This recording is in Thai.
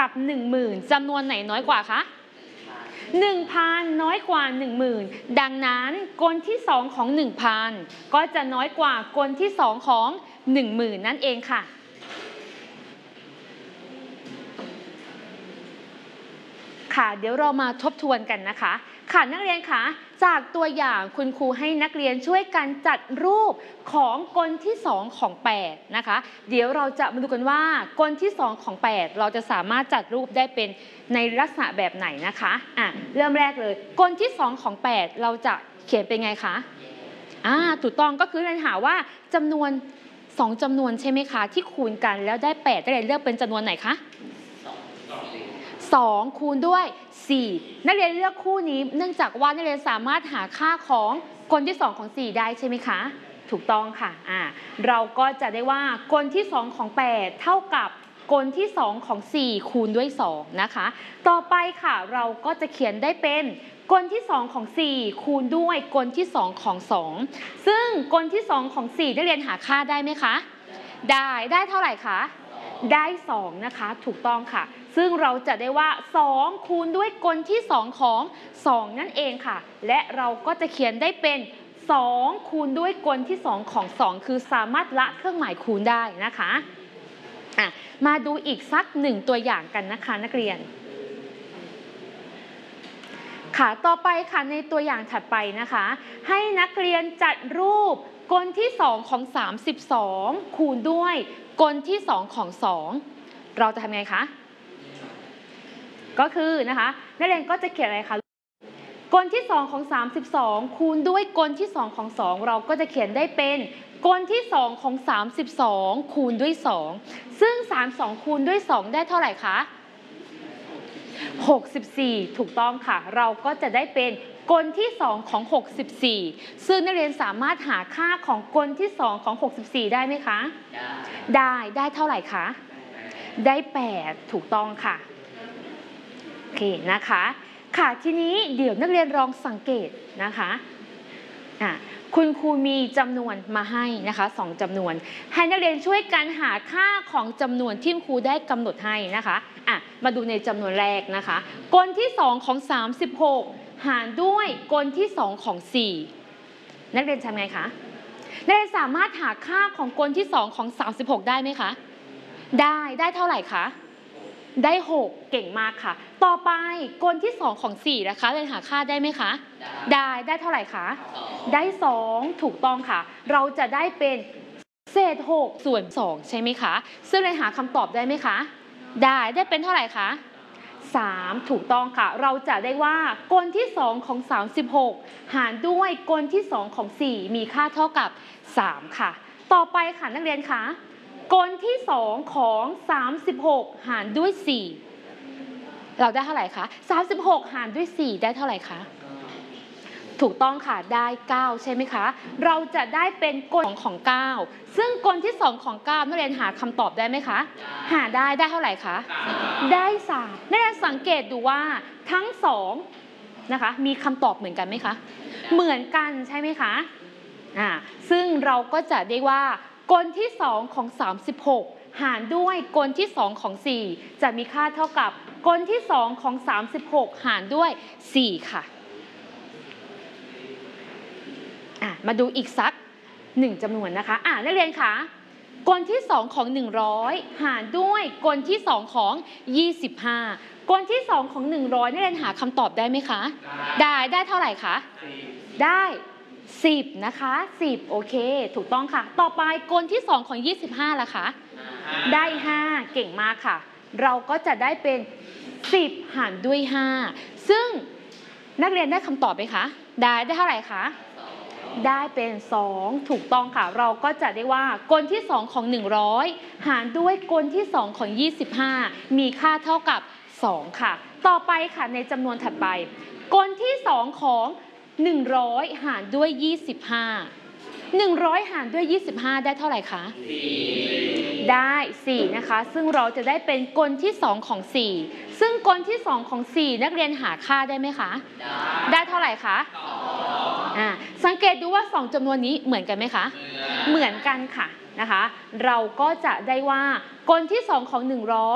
กับ 10,000 จำนวนไหนน้อยกว่าคะ 1,000 น้อยกว่า 10,000 ดังนั้นกลที่2ของ 1,000 ก็จะน้อยกว่ากลที่2ของ 10,000 นั่นเองค่ะค่ะเดี๋ยวเรามาทบทวนกันนะคะค่ะนักเรียนคะจากตัวอย่างคุณครูให้นักเรียนช่วยกันจัดรูปของกลที่2ของ8นะคะเดี๋ยวเราจะมาดูกันว่ากลที่2ของ8เราจะสามารถจัดรูปได้เป็นในลักษณะแบบไหนนะคะเริ่มแรกเลยกลที่2ของ8เราจะเขียนเป็นไงคะถูกต้องก็คือเราหาว่าจำนวน2จำนวนใช่ไหมคะที่คูณกันแล้วได้8นักเรียนเลือกเป็นจำนวนไหนคะ2คูณด้วย4นักเรียนเลือกคู่นี้เนื่องจากว่านักเรียนสามารถหาค่าของกลที่2ของ4ได้ใช่ไหมคะถูกต้องค่ะเราก็จะได้ว่ากลที่2ของ8เท่ากับกลที่2ของ4คูณด้วย2นะคะต่อไปค่ะเราก็จะเขียนได้เป็นกลที่2ของ4คูณด้วยกลที่2ของ2ซึ่งกลที่2ของ4นักเรียนหาค่าได้ไหมคะได้เท่าไหร่คะได้2นะคะถูกต้องค่ะซึ่งเราจะได้ว่า2คูณด้วยกลที่2ของ2นั่นเองค่ะและเราก็จะเขียนได้เป็น2คูณด้วยกลที่2ของ2คือสามารถละเครื่องหมายคูณได้นะคะมาดูอีกสัก1ตัวอย่างกันนะคะนักเรียนค่ะต่อไปค่ะในตัวอย่างถัดไปนะคะให้นักเรียนจัดรูปกลที่2ของ32คูณด้วยกลที่2ของ2เราจะทำไงคะก็คือนะคะนักเรียนก็จะเขียนอะไรคะกลที่2ของ32คูณด้วยกลที่2ของ2เราก็จะเขียนได้เป็นกลที่2ของ32คูณด้วย2ซึ่ง32คูณด้วย2ได้เท่าไหร่คะ64ถูกต้องค่ะเราก็จะได้เป็นกลที่2ของ64ซึ่งนักเรียนสามารถหาค่าของกลที่2ของ64ได้ไหมคะได้เท่าไหร่คะได้8ถูกต้องค่ะโอเคนะคะค่ะทีนี้เดี๋ยวนักเรียนลองสังเกตนะคะคุณครูมีจำนวนมาให้นะคะ2จำนวนให้นักเรียนช่วยกันหาค่าของจำนวนที่ครูได้กำหนดให้นะคะมาดูในจำนวนแรกนะคะกลที่2ของ36หารด้วยกลที่2ของ4นักเรียนทำไงคะนักเรียนสามารถหาค่าของกลที่2ของ36ได้ไหมคะได้เท่าไหร่คะได้6เก่งมากค่ะต่อไปกลที่2ของ4นะคะเรียนหาค่าได้ไหมคะได้เท่าไหร่คะได้2ถูกต้องค่ะเราจะได้เป็นเศษ6ส่วน2ใช่ไหมคะซึ่งเรียนหาคำตอบได้ไหมคะได้เป็นเท่าไหร่คะ3ถูกต้องค่ะเราจะได้ว่ากลที่2ของ36หารด้วยกลที่2ของ4มีค่าเท่ากับ3ค่ะต่อไปค่ะนักเรียนคะกลที่2ของ36หารด้วย4เราได้เท่าไหร่คะ36หารด้วย4ได้เท่าไหร่คะถูกต้องค่ะได้9ใช่ไหมคะเราจะได้เป็นกลของ9ซึ่งกลที่2ของ9นักเรียนหาคำตอบได้ไหมคะหาได้เท่าไหร่คะได้3นักเรียนสังเกตดูว่าทั้ง2นะคะมีคำตอบเหมือนกันไหมคะเหมือนกันใช่ไหมคะซึ่งเราก็จะได้ว่ากลที่2ของ36หารด้วยกลที่2ของ4จะมีค่าเท่ากับกลที่2ของ36หารด้วย4ค่ะมาดูอีกสัก1จำนวนนะคะนักเรียนคะกลที่2ของ100หารด้วยกลที่2ของ25กลที่2ของ100นักเรียนหาคำตอบได้ไหมคะได้เท่าไหร่คะได้10นะคะ10โอเคถูกต้องค่ะต่อไปกลที่2ของ25ล่ะคะได้5เก่งมากค่ะเราก็จะได้เป็น10หารด้วย5ซึ่งนักเรียนได้คำตอบไหมคะได้เท่าไหร่คะได้เป็น2ถูกต้องค่ะเราก็จะได้ว่ากลที่2ของ100หารด้วยกลที่2ของ25มีค่าเท่ากับ2ค่ะต่อไปค่ะในจำนวนถัดไปกลที่2ของ100หารด้วย25 100หารด้วย25ได้เท่าไหร่คะได้4นะคะซึ่งเราจะได้เป็นกลที่2ของ4ซึ่งกลที่2ของ4นักเรียนหาค่าได้ไหมคะได้เท่าไหร่คะสังเกตดูว่า2จำนวนนี้เหมือนกันไหมคะเหมือนกันค่ะนะคะเราก็จะได้ว่ากลที่2ของ100